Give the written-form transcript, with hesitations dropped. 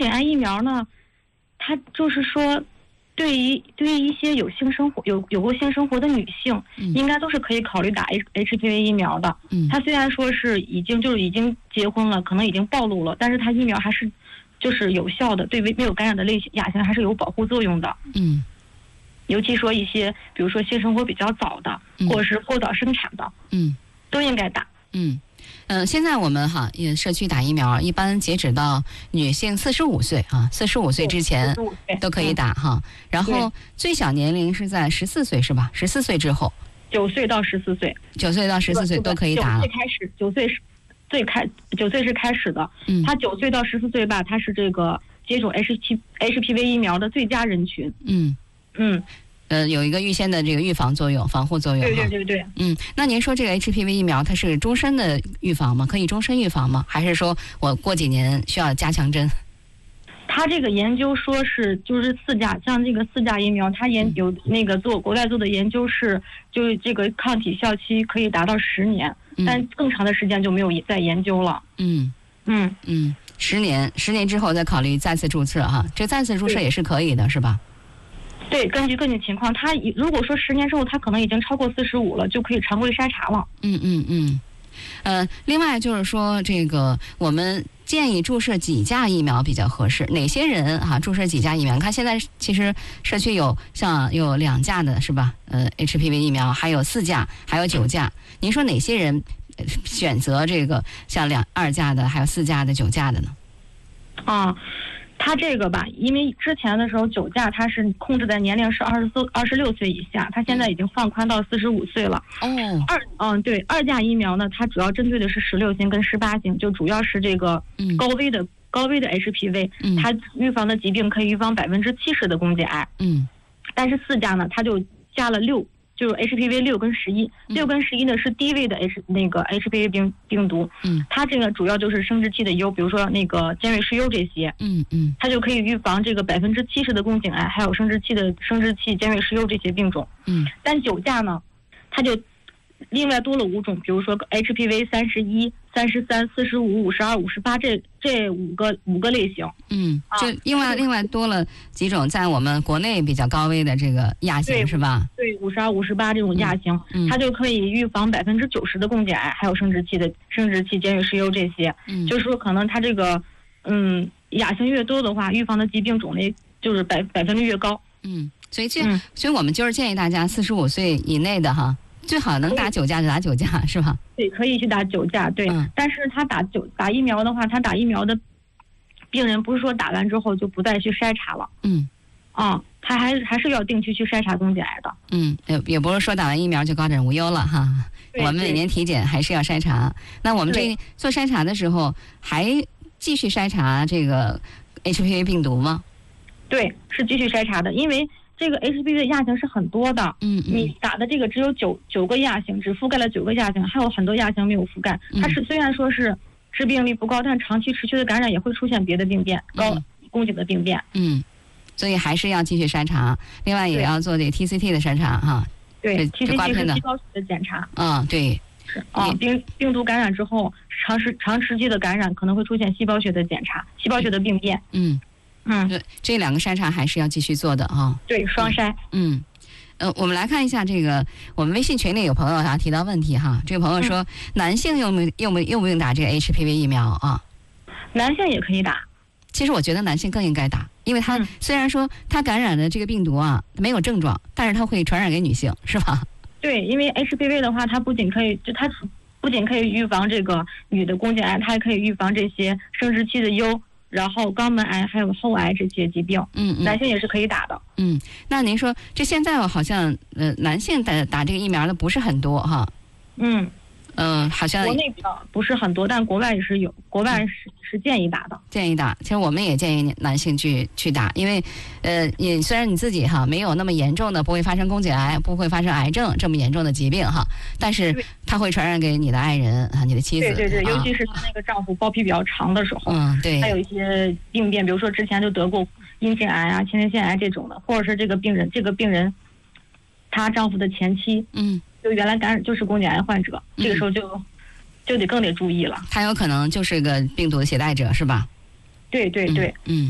颈癌疫苗呢，它就是说，对于一些有过性生活的女性，应该都是可以考虑打 HPV 疫苗的。它虽然说是已经结婚了，可能已经暴露了，但是它疫苗还是就是有效的，对没有感染的类型亚型还是有保护作用的。尤其说一些比如说性生活比较早的，或者是过早生产的，都应该打。 现在我们也社区打疫苗，一般截止到女性45岁45岁之前都可以打然后最小年龄是在14岁是吧？14岁之后 ，9岁到14岁，9岁到14岁都可以打了。 9岁是开始的。他9岁到14岁吧，他是这个接种 HPV 疫苗的最佳人群。有一个预先的这个预防作用、防护作用。 对。 那您说这个 HPV 疫苗它是终身的预防吗？可以终身预防吗？还是说我过几年需要加强针？ 他这个研究说是就是4价，像这个4价疫苗，他有那个国外做的研究是，就是这个抗体效期可以达到10年，但更长的时间就没有再研究了。10年之后再考虑再次注册这再次注册也是可以的，是吧？对，根据情况，他如果说10年之后他可能已经超过45了，就可以常规筛查了。 另外就是说，这个我们建议注射几价疫苗比较合适？哪些人注射几价疫苗？看现在其实社区有2价的是吧？HPV 疫苗，还有4价，还有9价。您说哪些人选择这个像2价的，还有4价的、9价的呢？他这个吧，因为之前的时候9价它是控制在年龄是26岁以下，它现在已经放宽到45岁了。2价疫苗呢，它主要针对的是16型跟18型，就主要是这个高危的 HPV，它预防的疾病可以预防70%的宫颈癌。但是4价呢，它就加了6。就是 HPV 6跟11，6跟11呢是低位的 HPV 病毒，它这个主要就是生殖器的疣，比如说那个尖锐湿疣这些，它就可以预防这个70%的宫颈癌，还有生殖器尖锐湿疣这些病种。但9价呢，它就另外多了5种，比如说 HPV 31、33、45、52、58这五个类型。就另外多了几种在我们国内比较高危的这个亚型是吧？ 对，52、58这种亚型，它就可以预防90%的宫颈癌，还有生殖器尖锐湿疣这些。就是说可能它这个亚型越多的话，预防的疾病种类就是百分率越高。 所以我们就是建议大家45岁以内的最好能打9价就打9价是吧？ 对，可以去打9价，对。但是他打疫苗的话，他打疫苗的病人不是说打完之后就不再去筛查了。他还是要定期去筛查宫颈癌的。 也不是说打完疫苗就高枕无忧了我们每年体检还是要筛查。那我们这做筛查的时候还继续筛查这个 HPV 病毒吗？对，是继续筛查的，因为这个 HPV 的亚型是很多的，你打的这个只有9个亚型，只覆盖了9个亚型，还有很多亚型没有覆盖。它是虽然说是致病率不高，但长期持续的感染也会出现别的病变，高宫颈的病变。所以还是要继续筛查，另外也要做这 TCT 的筛查对 ，TCT 是细胞学的检查。对。病毒感染之后，长时期的感染可能会出现细胞学的检查，细胞学的病变。这2个筛查还是要继续做的对，双筛。我们来看一下这个，我们微信群里有朋友提到问题这个朋友说，男性用不用打这个 HPV 疫苗男性也可以打。其实我觉得男性更应该打，因为他虽然说他感染的这个病毒没有症状，但是他会传染给女性，是吧？对，因为 HPV 的话，它不仅可以预防这个女的宫颈癌，它还可以预防这些生殖器的疣，然后肛门癌还有后癌这些疾病。男性也是可以打的。那您说这现在好像男性打这个疫苗的不是很多好像国内比较不是很多，但国外也是有，国外是建议打的。建议打，其实我们也建议男性去打，因为你虽然你自己没有那么严重的，不会发生宫颈癌，不会发生癌症这么严重的疾病但是它会传染给你的爱人你的妻子。对，尤其是那个丈夫包皮比较长的时候，对，还有一些病变，比如说之前就得过阴茎癌前列腺癌这种的，或者是这个病人她丈夫的前妻就原来感染就是宫颈癌患者，这个时候就更得注意了。他有可能就是个病毒的携带者，是吧？对。